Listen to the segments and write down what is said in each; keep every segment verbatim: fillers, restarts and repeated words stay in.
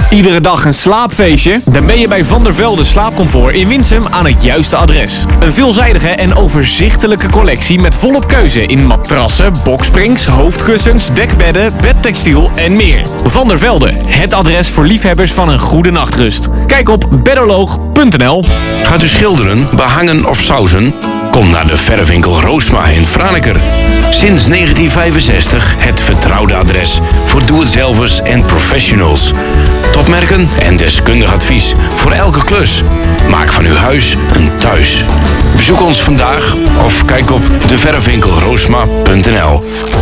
Iedere dag een slaapfeestje? Dan ben je bij Van der Velde Slaapcomfort in Winsum aan het juiste adres. Een veelzijdige en overzichtelijke collectie met volop keuze in matrassen, boksprings, hoofdkussens, dekbedden, bedtextiel en meer. Van der Velde, het adres voor liefhebbers van een goede nachtrust. Kijk op beddoloog punt n l. Gaat u schilderen, behangen of sausen? Kom naar de verfwinkel Roosma in Franeker. Sinds negentien vijfenzestig het vertrouwde adres voor doe-het-zelvers en professionals. Topmerken en deskundig advies voor elke klus. Maak van uw huis een thuis. Bezoek ons vandaag of kijk op de verfwinkel roosma punt n l.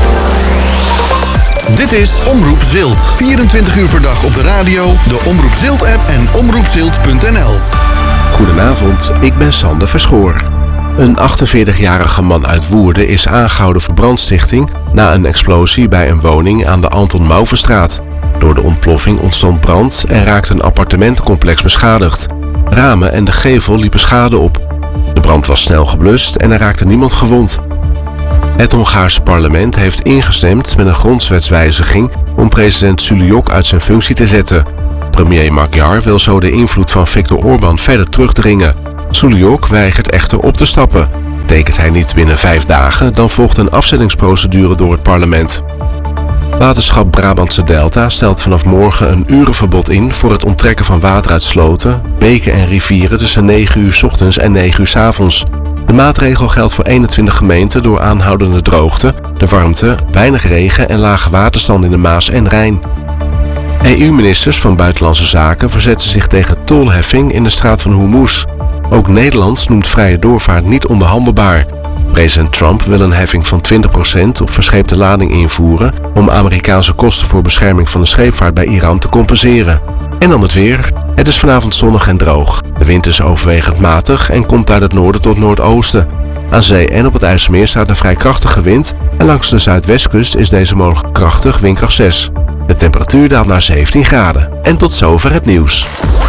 Dit is Omroep Zilt. vierentwintig uur per dag op de radio, de Omroep Zilt-app en omroep zilt punt n l. Goedenavond, ik ben Sander Verschoor. Een achtenveertigjarige man uit Woerden is aangehouden voor brandstichting na een explosie bij een woning aan de Anton Mauvestraat. Door de ontploffing ontstond brand en raakte een appartementencomplex beschadigd. Ramen en de gevel liepen schade op. De brand was snel geblust en er raakte niemand gewond. Het Hongaarse parlement heeft ingestemd met een grondwetswijziging om president Suliok uit zijn functie te zetten. Premier Magyar wil zo de invloed van Viktor Orbán verder terugdringen. Suliok weigert echter op te stappen. Tekent hij niet binnen vijf dagen, dan volgt een afzettingsprocedure door het parlement. Waterschap Brabantse Delta stelt vanaf morgen een urenverbod in voor het onttrekken van water uit sloten, beken en rivieren tussen negen uur 's ochtends en negen uur 's avonds. De maatregel geldt voor eenentwintig gemeenten door aanhoudende droogte, de warmte, weinig regen en lage waterstand in de Maas en Rijn. E U-ministers van Buitenlandse Zaken verzetten zich tegen tolheffing in de straat van Hormuz. Ook Nederland noemt vrije doorvaart niet onderhandelbaar. President Trump wil een heffing van twintig procent op verscheepte lading invoeren om Amerikaanse kosten voor bescherming van de scheepvaart bij Iran te compenseren. En dan het weer. Het is vanavond zonnig en droog. De wind is overwegend matig en komt uit het noorden tot noordoosten. Aan zee en op het IJsselmeer staat een vrij krachtige wind en langs de zuidwestkust is deze mogelijk krachtig windkracht zes. De temperatuur daalt naar zeventien graden. En tot zover het nieuws.